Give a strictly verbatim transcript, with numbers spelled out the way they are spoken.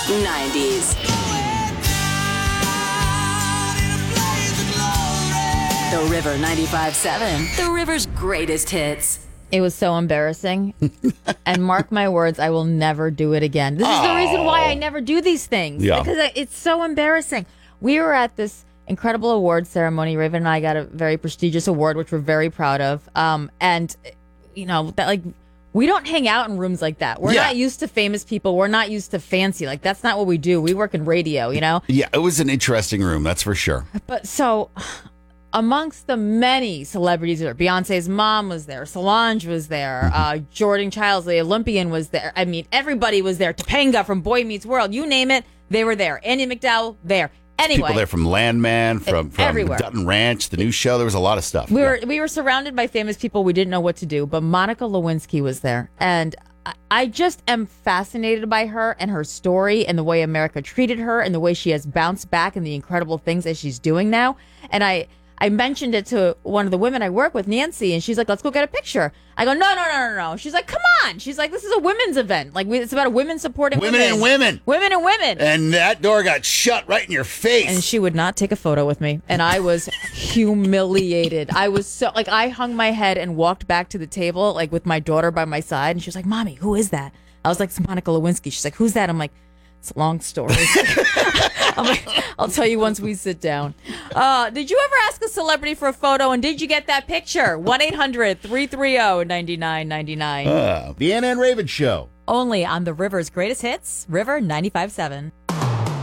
nineties. The River ninety-five point seven. The River's greatest hits. It was so embarrassing. And mark my words, I will never do it again. This is the reason why I never do these things. Yeah. Because it's so embarrassing. We were at this incredible award ceremony. Raven and I got a very prestigious award, which we're very proud of. Um, and, you know, that like we don't hang out in rooms like that. We're Yeah. not used to famous people. We're not used to fancy. Like, that's not what we do. We work in radio, you know? Yeah, it was an interesting room, that's for sure. But so... amongst the many celebrities there, Beyonce's mom was there, Solange was there, uh, Jordan Childs, the Olympian, was there. I mean, everybody was there. Topanga from Boy Meets World, you name it, they were there. Andy McDowell, there. Anyway, People there from Landman, from, from everywhere. Dutton Ranch, the new show. There was a lot of stuff. we Yeah. were we were surrounded by famous people. We didn't know what to do, but Monica Lewinsky was there, and I, I just am fascinated by her and her story and the way America treated her and the way she has bounced back and the incredible things that she's doing now. And I. I mentioned it to one of the women I work with, Nancy, and she's like, let's go get a picture. I go, no, no, no, no, no. She's like, come on. She's like, this is a women's event. Like, we, it's about a women supporting Women women. and women. Women and women. And that door got shut right in your face. And she would not take a photo with me. And I was humiliated. I was so, like, I hung my head and walked back to the table, like, with my daughter by my side. And she was like, Mommy, who is that? I was like, it's Monica Lewinsky. She's like, who's that? I'm like, it's a long story. I'm like, I'll tell you once we sit down. Uh, did you ever ask a celebrity for a photo, and did you get that picture? one eight hundred three three zero nine nine nine nine. Uh, the Anna and Raven Show. Only on the River's greatest hits, River ninety-five point seven.